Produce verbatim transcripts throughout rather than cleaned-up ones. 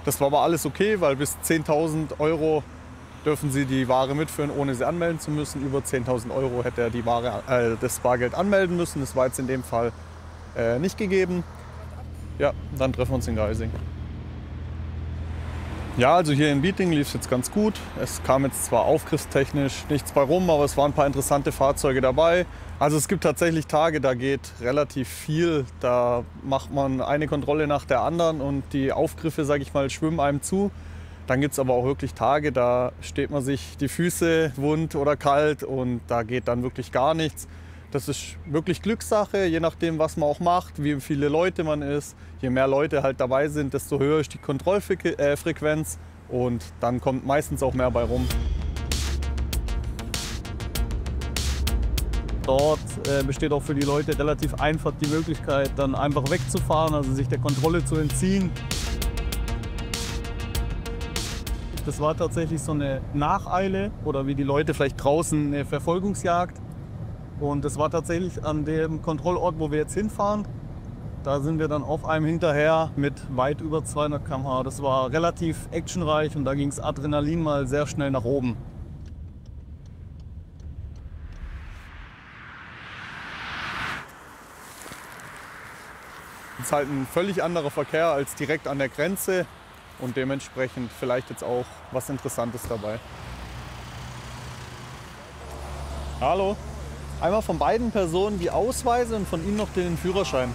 Das war aber alles okay, weil bis zehntausend Euro dürfen Sie die Ware mitführen, ohne sie anmelden zu müssen. Über zehntausend Euro hätte er die Ware, äh, das Bargeld anmelden müssen. Das war jetzt in dem Fall äh, nicht gegeben. Ja, dann treffen wir uns in Geising. Ja, also hier in Bieting lief es jetzt ganz gut. Es kam jetzt zwar aufgriffstechnisch nichts bei rum, aber es waren ein paar interessante Fahrzeuge dabei. Also es gibt tatsächlich Tage, da geht relativ viel. Da macht man eine Kontrolle nach der anderen und die Aufgriffe, sage ich mal, schwimmen einem zu. Dann gibt es aber auch wirklich Tage, da steht man sich die Füße wund oder kalt und da geht dann wirklich gar nichts. Das ist wirklich Glückssache, je nachdem, was man auch macht, wie viele Leute man ist. Je mehr Leute halt dabei sind, desto höher ist die Kontrollfrequenz und dann kommt meistens auch mehr bei rum. Dort äh, besteht auch für die Leute relativ einfach die Möglichkeit, dann einfach wegzufahren, also sich der Kontrolle zu entziehen. Das war tatsächlich so eine Nacheile oder wie die Leute vielleicht draußen eine Verfolgungsjagd. Und das war tatsächlich an dem Kontrollort, wo wir jetzt hinfahren. Da sind wir dann auf einem hinterher mit weit über zweihundert Kilometer pro Stunde. Das war relativ actionreich und da ging das Adrenalin mal sehr schnell nach oben. Es ist halt ein völlig anderer Verkehr als direkt an der Grenze und dementsprechend vielleicht jetzt auch was Interessantes dabei. Hallo. Einmal von beiden Personen die Ausweise und von Ihnen noch den Führerschein.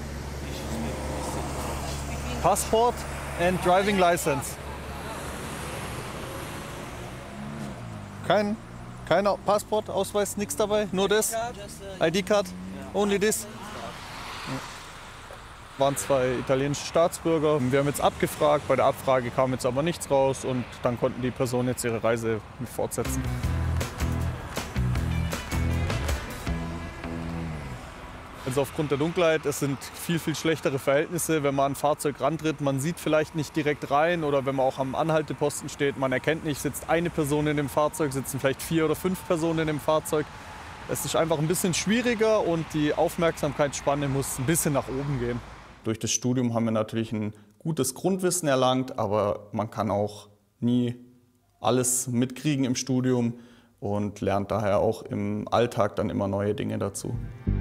Passport and Driving License. Kein, kein Passport, Ausweis, nichts dabei? Nur das? I D-Card? Only this? Waren zwei italienische Staatsbürger. Wir haben jetzt abgefragt, bei der Abfrage kam jetzt aber nichts raus und dann konnten die Personen jetzt ihre Reise fortsetzen. Also aufgrund der Dunkelheit, es sind viel, viel schlechtere Verhältnisse. Wenn man an ein Fahrzeug rantritt, man sieht vielleicht nicht direkt rein oder wenn man auch am Anhalteposten steht, man erkennt nicht, sitzt eine Person in dem Fahrzeug, sitzen vielleicht vier oder fünf Personen in dem Fahrzeug. Es ist einfach ein bisschen schwieriger und die Aufmerksamkeitsspanne muss ein bisschen nach oben gehen. Durch das Studium haben wir natürlich ein gutes Grundwissen erlangt, aber man kann auch nie alles mitkriegen im Studium und lernt daher auch im Alltag dann immer neue Dinge dazu.